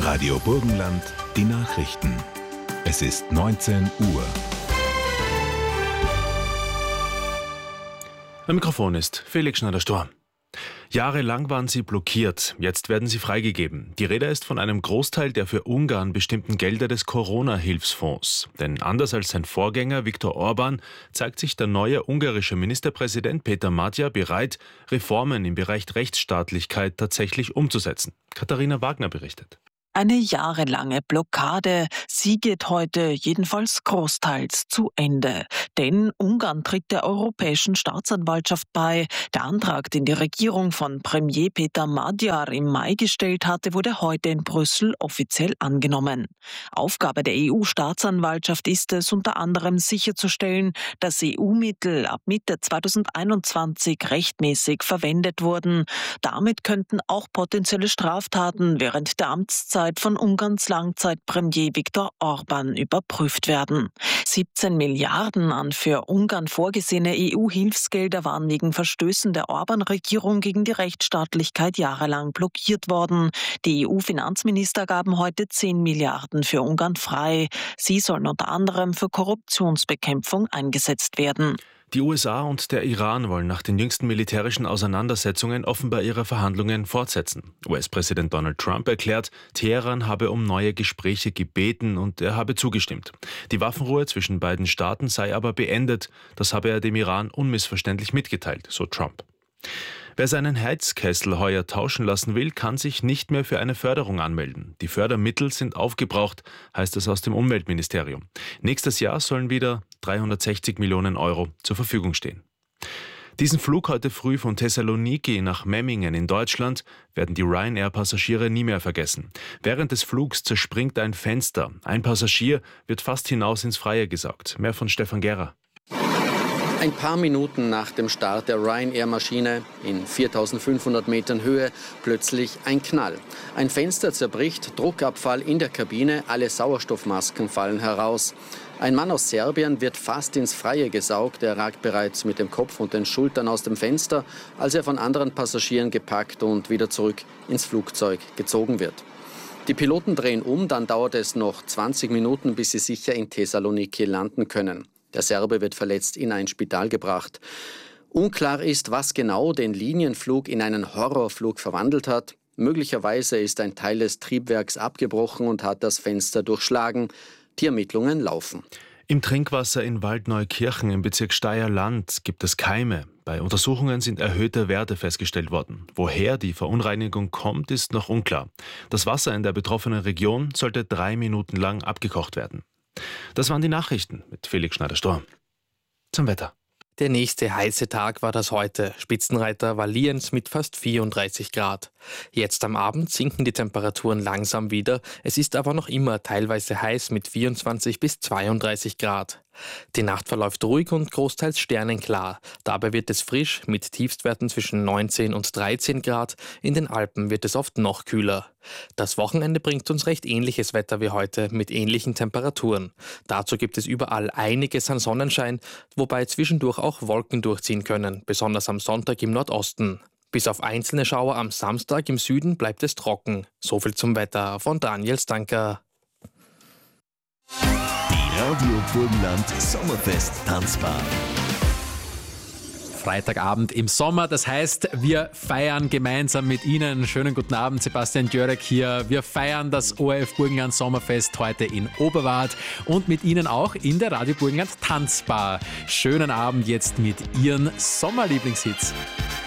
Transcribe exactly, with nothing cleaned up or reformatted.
Radio Burgenland, die Nachrichten. Es ist neunzehn Uhr. Am Mikrofon ist Felix Schneider-Stor. Jahrelang waren sie blockiert, jetzt werden sie freigegeben. Die Rede ist von einem Großteil der für Ungarn bestimmten Gelder des Corona-Hilfsfonds. Denn anders als sein Vorgänger Viktor Orbán zeigt sich der neue ungarische Ministerpräsident Péter Magyar bereit, Reformen im Bereich Rechtsstaatlichkeit tatsächlich umzusetzen. Katharina Wagner berichtet. Eine jahrelange Blockade, sie geht heute jedenfalls großteils zu Ende. Denn Ungarn tritt der Europäischen Staatsanwaltschaft bei. Der Antrag, den die Regierung von Premier Péter Magyar im Mai gestellt hatte, wurde heute in Brüssel offiziell angenommen. Aufgabe der E U-Staatsanwaltschaft ist es, unter anderem sicherzustellen, dass E U-Mittel ab Mitte zweitausendeinundzwanzig rechtmäßig verwendet wurden. Damit könnten auch potenzielle Straftaten während der Amtszeit von Ungarns Langzeitpremier Viktor Orbán überprüft werden. siebzehn Milliarden an für Ungarn vorgesehene E U-Hilfsgelder waren wegen Verstößen der Orbán-Regierung gegen die Rechtsstaatlichkeit jahrelang blockiert worden. Die E U-Finanzminister gaben heute zehn Milliarden für Ungarn frei. Sie sollen unter anderem für Korruptionsbekämpfung eingesetzt werden. Die U S A und der Iran wollen nach den jüngsten militärischen Auseinandersetzungen offenbar ihre Verhandlungen fortsetzen. U S-Präsident Donald Trump erklärt, Teheran habe um neue Gespräche gebeten und er habe zugestimmt. Die Waffenruhe zwischen beiden Staaten sei aber beendet. Das habe er dem Iran unmissverständlich mitgeteilt, so Trump. Wer seinen Heizkessel heuer tauschen lassen will, kann sich nicht mehr für eine Förderung anmelden. Die Fördermittel sind aufgebraucht, heißt es aus dem Umweltministerium. Nächstes Jahr sollen wieder dreihundertsechzig Millionen Euro zur Verfügung stehen. Diesen Flug heute früh von Thessaloniki nach Memmingen in Deutschland werden die Ryanair-Passagiere nie mehr vergessen. Während des Flugs zerspringt ein Fenster. Ein Passagier wird fast hinaus ins Freie gesaugt. Mehr von Stefan Gera. Ein paar Minuten nach dem Start der Ryanair-Maschine in viertausendfünfhundert Metern Höhe plötzlich ein Knall. Ein Fenster zerbricht, Druckabfall in der Kabine, alle Sauerstoffmasken fallen heraus. Ein Mann aus Serbien wird fast ins Freie gesaugt. Er ragt bereits mit dem Kopf und den Schultern aus dem Fenster, als er von anderen Passagieren gepackt und wieder zurück ins Flugzeug gezogen wird. Die Piloten drehen um, dann dauert es noch zwanzig Minuten, bis sie sicher in Thessaloniki landen können. Der Serbe wird verletzt in ein Spital gebracht. Unklar ist, was genau den Linienflug in einen Horrorflug verwandelt hat. Möglicherweise ist ein Teil des Triebwerks abgebrochen und hat das Fenster durchschlagen. Die Ermittlungen laufen. Im Trinkwasser in Waldneukirchen im Bezirk Steyr-Land gibt es Keime. Bei Untersuchungen sind erhöhte Werte festgestellt worden. Woher die Verunreinigung kommt, ist noch unklar. Das Wasser in der betroffenen Region sollte drei Minuten lang abgekocht werden. Das waren die Nachrichten mit Felix Schneider-Stor. Zum Wetter. Der nächste heiße Tag war das heute. Spitzenreiter war Lienz mit fast vierunddreißig Grad. Jetzt am Abend sinken die Temperaturen langsam wieder. Es ist aber noch immer teilweise heiß mit vierundzwanzig bis zweiunddreißig Grad. Die Nacht verläuft ruhig und großteils sternenklar. Dabei wird es frisch mit Tiefstwerten zwischen neunzehn und dreizehn Grad. In den Alpen wird es oft noch kühler. Das Wochenende bringt uns recht ähnliches Wetter wie heute mit ähnlichen Temperaturen. Dazu gibt es überall einiges an Sonnenschein, wobei zwischendurch auch Wolken durchziehen können, besonders am Sonntag im Nordosten. Bis auf einzelne Schauer am Samstag im Süden bleibt es trocken. Soviel zum Wetter von Daniel Stanker. Radio Burgenland Sommerfest Tanzbar. Freitagabend im Sommer, das heißt, wir feiern gemeinsam mit Ihnen. Schönen guten Abend, Sebastian Djörek hier. Wir feiern das O R F Burgenland Sommerfest heute in Oberwart und mit Ihnen auch in der Radio Burgenland Tanzbar. Schönen Abend jetzt mit Ihren Sommerlieblingshits.